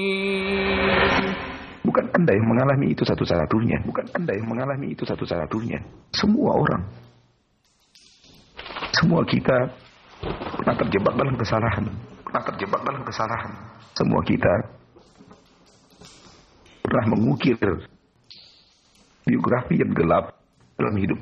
Bukan Anda yang mengalami itu satu-satunya. Bukan Anda yang mengalami itu satu-satunya. Semua orang. Semua kita pernah terjebak dalam kesalahan. Pernah terjebak dalam kesalahan. Semua kita pernah mengukir biografi yang gelap dalam hidup